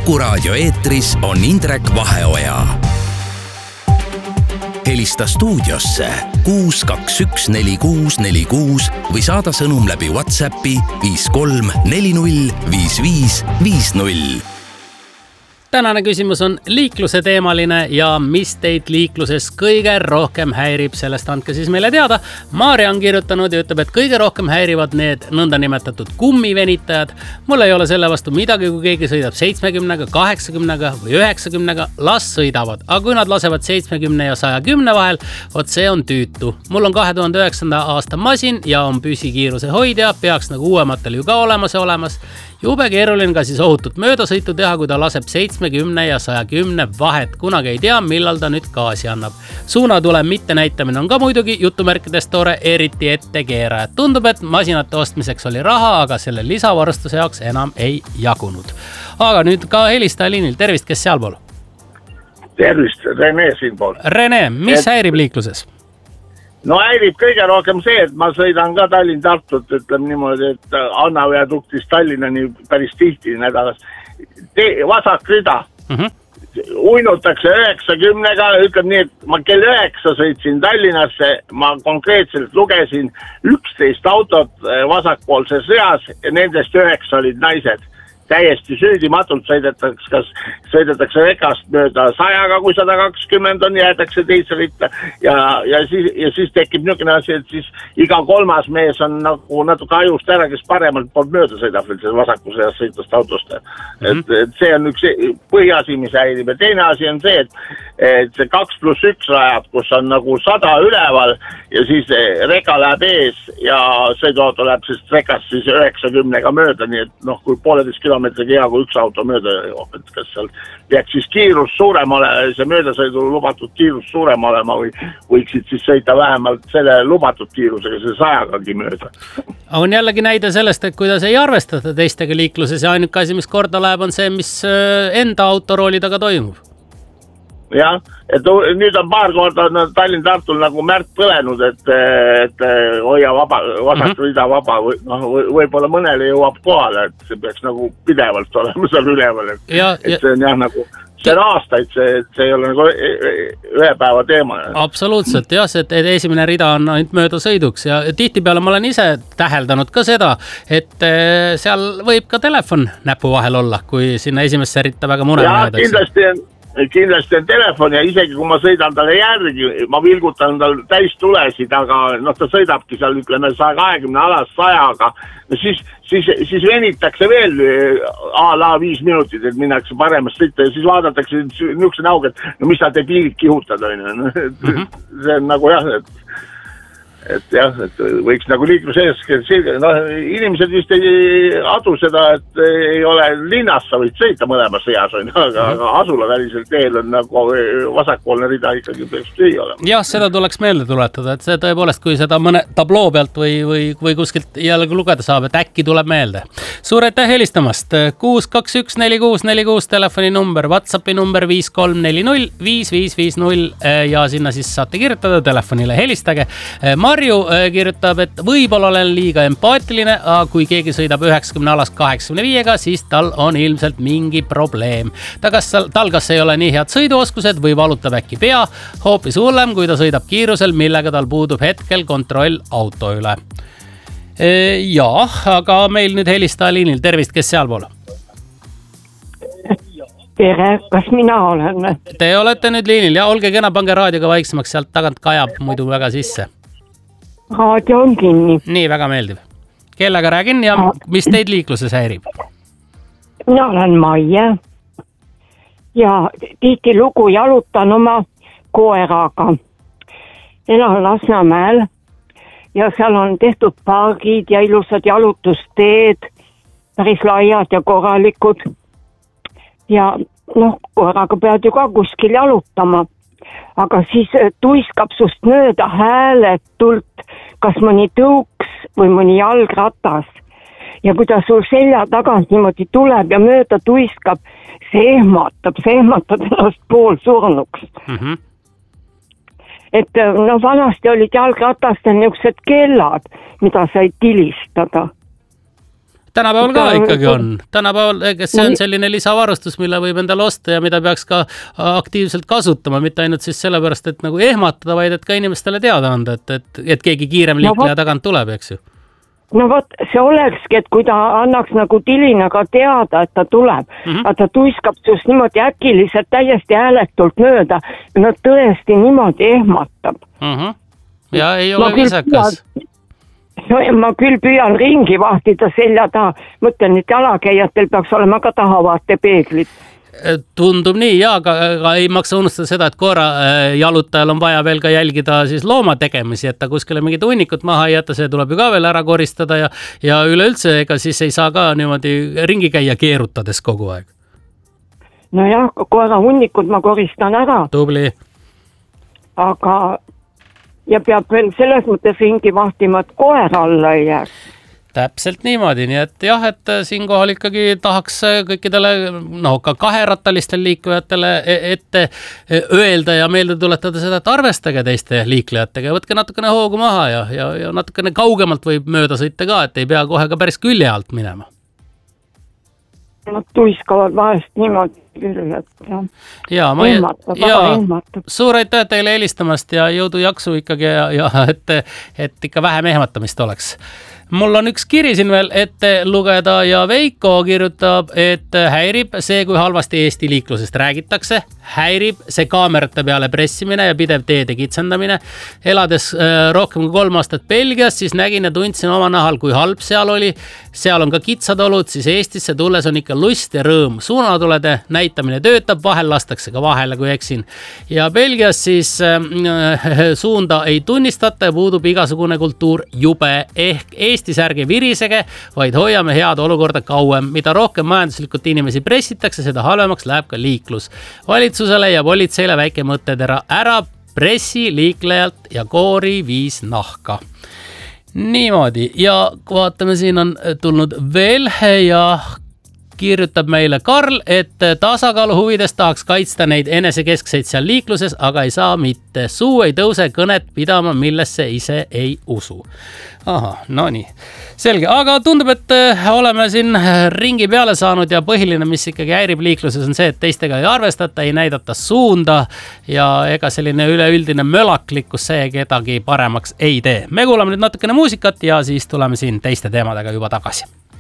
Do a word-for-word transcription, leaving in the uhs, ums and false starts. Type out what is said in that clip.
Kuku Raadio eetris on Indrek Vaheoja. Helista stuudiosse kuus kaks üks neli kuus neli kuus või saada sõnum läbi WhatsAppi viis kolm neli null viis viis viis null. Tänane küsimus on liikluse teemaline ja mis teid liikluses kõige rohkem häirib, sellest andke siis meile teada. Maarja on kirjutanud ja ütleb, et kõige rohkem häirivad need nõndanimetatud kummivenitajad. Mul ei ole selle vastu midagi, kui keegi sõidab seitsmekümnega, kaheksakümnega või üheksakümnega, las sõidavad. Aga kui nad lasevad seitsmekümne ja saja kümne vahel, vot see on tüütu. Mul on kahe tuhande üheksanda aasta masin ja on püsikiiruse hoidja, peaks nagu uuematel ju ka olemas ja olemas. Jube keeruline ka siis ohutut möödasõitu teha, kui ta laseb seitsmekümne ja saja kümne vahet. Kunagi ei tea, millal ta nüüd gaasi annab. Suunatule mitte näitamine on ka muidugi jutumärkides toore, eriti ette keerajad. Tundub, et masinate ostmiseks oli raha, aga selle lisavarustuse jaoks enam ei jagunud. Aga nüüd ka helistaja liinil. Tervist, kes seal pool? Tervist, Rene siin pool. Rene, mis et... häirib liikluses? No häirib kõige rohkem see, et ma sõidan ka Tallinn-Tartut, ütleme niimoodi, et Anna viaduktist Tallinnani päris tihti nädalas. Te- vasak rida. Mm-hmm. Uinutakse üheksakümnega, ütleme nii, et ma kell üheksa sõitsin Tallinnasse, ma konkreetselt lugesin üksteist autot vasakpoolses reas ja nendest üheksa olid naised. Täiesti süüdimatult sõidetakse, kas sõidetakse rekast mööda sajaga, kui sada kakskümmend on, jäädakse teise ritta ja, ja, siis, ja siis tekib niisugune asi, et siis iga kolmas mees on nagu natuke ajust ära, kes paremalt poolt mööda sõidab veel vasaku seas sõitust autost. Mm-hmm. Et, et see on üks põhiasi, mis häirib. Ja teine asi on see, et, et see kaks pluss üks rajad, kus on nagu sada üleval ja siis reka läheb ees ja sõiduauto läheb siis rekast siis üheksakümnega mööda, nii et noh, kui pooleteist kilomeetrit hea, kui üks auto mööda, et kas seal peaks siis kiirus suurem olema, see möödasõidu lubatud kiirus suurem olema või võiksid siis sõita vähemalt selle lubatud kiirusega, see sajagagi mööda. On jällegi näide sellest, et kuidas ei arvestada teistega liikluses ja ainuke asi, mis korda läheb, on see, mis enda autorooli taga toimub. Jah, et nüüd on paar korda Tallinn-Tartul nagu märk põlenud, et, et hoia vaba, vasak rida vaba, või, noh, võib-olla mõnele jõuab kohale, et see peaks nagu pidevalt olema seal üleval, et, ja, et see on jah nagu, see on aastaid, see, see ei ole nagu ühe päeva teema. Absoluutselt, jah, et esimene rida on ainult mööda sõiduks ja tihtipeale ma olen ise täheldanud ka seda, et seal võib ka telefon näpu vahel olla, kui sinna esimesse ritta väga mune mööda. Ja kindlasti on kindlasti on telefon ja isegi kui ma sõidan talle järgi, ma vilgutan tal täis tulesid, aga noh, ta sõidabki seal, ütleme, saja kahekümne alas sajaga, no siis, siis, siis venitakse veel a la viis minutit, et minnakse paremast sõita ja siis vaadatakse niisuguse näoga, et no mis sa debiilit kihutad, on ju. Mm-hmm. See on nagu jah, et et jah, et võiks nagu liiklus ees, noh, inimesed vist ei adu seda, et ei ole linnas, sa võid sõita mõlemas reas, aga, aga asula välisel teel on nagu vasakpoolne rida ikkagi peaks ei olema. Jah, seda tuleks meelde tuletada, et see tõepoolest, kui seda mõne tabloo pealt või, või, või kuskilt jällegi lugeda saab, et äkki tuleb meelde. Suur aitäh helistamast, kuus kaks üks neli kuus neli kuus telefoni number, WhatsAppi number viis kolm neli null viis viis viis null ja sinna siis saate kirjutada telefonile, helistage. Marju kirjutab, et võib-olla olen liiga empaatiline, aga kui keegi sõidab üheksakümne alas kaheksakümne viiega, siis tal on ilmselt mingi probleem. Ta kas, tal kas ei ole nii head sõiduoskused või valutab äkki pea, hoopis hullem, kui ta sõidab kiirusel, millega tal puudub hetkel kontroll auto üle. Ja, aga meil nüüd helistaja liinil. Tervist, kes seal pool? Tere, kas mina olen? Te olete nüüd liinil ja olge kena, pange raadioga vaiksemaks, sealt tagant kajab muidu väga sisse. Raadio on kinni. Nii, väga meeldiv. Kellega räägin ja mis teid liikluses häirib? Mina olen Maie ja tihti lugu jalutan oma koeraga. Elan Lasnamäel ja seal on tehtud pargid ja ilusad jalutusteed, päris laiad ja korralikud. Ja noh, koeraga pead ju ka kuskil jalutama. Aga siis tuiskab sust mööda hääletult, kas mõni tõuks või mõni jalgratas. Ja kui ta sul selja tagant niimoodi tuleb ja mööda tuiskab, see ehmatab, see ehmatab ennast pool surnuks. Mm-hmm. Et no vanasti olid jalgratastel niisugused kellad, mida sai tilistada. tänapäeval ka ikkagi on. Tänapäeval see on selline lisavarustus, mille võib endale osta ja mida peaks ka aktiivselt kasutama, mitte ainult siis sellepärast, et nagu ehmatada, vaid et ka inimestele teada anda, et, et, et keegi kiirem liikleja tagant tuleb, eks ju. No vot, see olekski, et kui ta annaks nagu tilinaga teada, et ta tuleb, mm -hmm. ta tuiskab just niimoodi äkiliselt täiesti hääletult mööda, no tõesti niimoodi ehmatab. Mm -hmm. Ja ei ole viisakas. No, ma küll püüan ringi vahtida selja taha, mõtlen, et jalakäijatel peaks olema ka tahavaate peeglid. Tundub nii, jaa, aga, aga ei maksa unustada seda, et koera jalutajal on vaja veel ka jälgida siis looma tegemisi, et ta kuskile mingit hunnikut maha ei jätta, see tuleb ju ka veel ära koristada ja, ja üleüldse, ega siis ei saa ka niimoodi ringi käia keerutades kogu aeg. No jah, koera hunnikud ma koristan ära. Tubli. Aga ja peab veel selles mõttes ringi vahtima, et koer alla ei jääks. Täpselt niimoodi, nii et jah, et siinkohal ikkagi tahaks kõikidele, no ka kaheratalistel liiklejatele ette öelda ja meelde tuletada seda, et arvestage teiste liiklejatega ja võtke natukene hoogu maha ja, ja, ja natukene kaugemalt võib mööda sõita ka, et ei pea kohe ka päris külje alt minema. Nad tuiskavad vahest niimoodi küll, et jah. Ja, ma ehmatab, ja, suur aitäh teile helistamast ja jõudu jaksu ikkagi ja, ja et, et ikka vähem ehmatamist oleks. Mul on üks kiri siin veel ette lugeda ja Veiko kirjutab, et häirib see, kui halvasti Eesti liiklusest räägitakse, häirib see kaamerate peale pressimine ja pidev teede kitsendamine. Elades äh, rohkem kui kolm aastat Belgias, siis nägin ja tundsin oma nahal, kui halb seal oli. Seal on ka kitsad olud, siis Eestisse tulles on ikka lust ja rõõm. Suunatulede näitamine töötab, vahel lastakse ka vahele, kui eksin. Ja Belgias siis äh, suunda ei tunnistata ja puudub igasugune kultuur jube ehk Eesti Eestis ärge virisege, vaid hoiame head olukorda kauem. Mida rohkem majanduslikult inimesi pressitakse, seda halvemaks läheb ka liiklus. Valitsusele ja politseile väike mõttetera ära pressi liiklejalt ja koori viis nahka. Niimoodi ja vaatame, siin on tulnud veel ja kirjutab meile Karl, et tasakaalu huvides tahaks kaitsta neid enesekeskseid seal liikluses, aga ei saa mitte. Suu ei tõuse kõnet pidama, millesse ise ei usu. Aha, no nii. Selge, aga tundub, et oleme siin ringi peale saanud ja põhiline, mis ikkagi häirib liikluses on see, et teistega ei arvestata, ei näidata suunda ja ega selline üleüldine mölaklikkus see kedagi paremaks ei tee. Me kuulame nüüd natukene muusikat ja siis tuleme siin teiste teemadega juba tagasi.